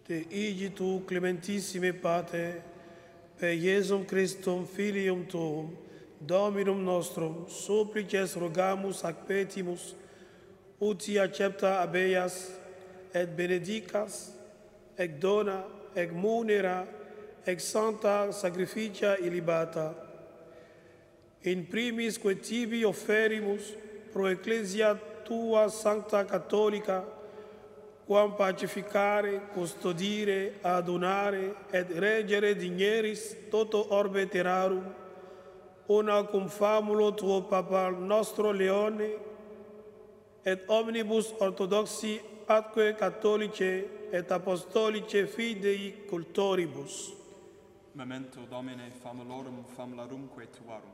Te igi tu, clementissime Pater, per Iesum Christum, Filium Tuum, Dominum nostrum, supplices rogamus ac petimus, uti accepta habeas, et benedicas, ec dona, ec munera, ec sancta sacrificia illibata. In primis que tibi offerimus pro ecclesia tua sancta catholica, quam pacificare, custodire, adunare, et regere digneris toto orbe terrarum, una cum famulo tuo Papa nostro Leone, et omnibus orthodoxi atque catholice et apostolice fidei cultoribus. Memento Domine famulorum famularumque tuarum,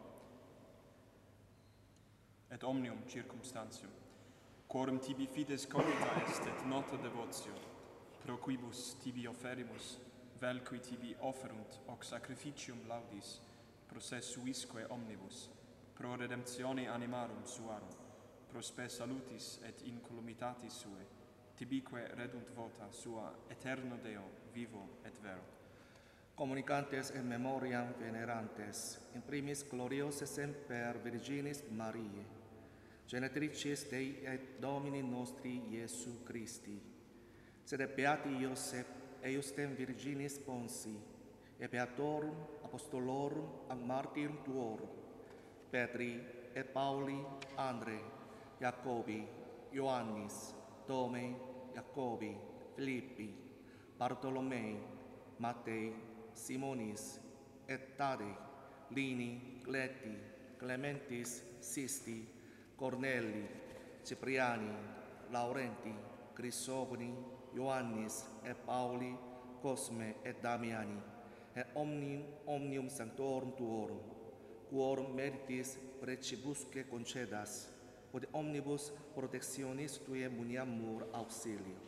et omnium circumstantium, quorum tibi fides cogita est et nota devotio, pro quibus tibi offerimus, vel qui tibi offerunt hoc sacrificium laudis, processuisque omnibus, pro redemptione animarum suarum, pro spe salutis et incolumitatis sue, tibique redunt vota sua eterno Deo, vivo et vero. Communicantes in memoriam venerantes, in primis gloriose semper Virginis Mariae, genetricis Dei et Domini nostri Iesu Christi, sed beati Iosep, eiustem Virginis Ponsi, et beatorum apostolorum ac martyrum tuorum, Petri et Pauli, Andre, Jacobi, Ioannis, Tome, Jacobi, Philippi, Bartolomei, Mattei, Simonis, et Tadei, Lini, Cleti, Clementis, Sisti, Corneli, Cipriani, Laurenti, Crisogoni, Ioannis, et Pauli, Cosme, et Damiani, et omnium sanctorum tuorum, quorum meritis precibusque concedas, quod omnibus protectionis tuae muniamur auxilio.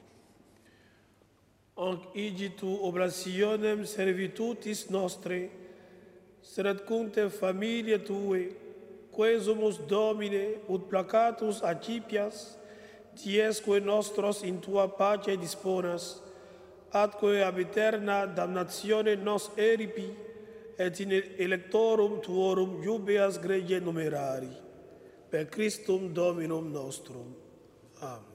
Anc igi tu oblationem servitutis nostre, sed cunte familia tue, quesumus Domine, ut placatus accipias, diesque nostros in tua pace disponas, atque ab eterna damnatione nos eripi, et in electorum tuorum jubeas grege numerari. Per Christum Dominum nostrum. Amen.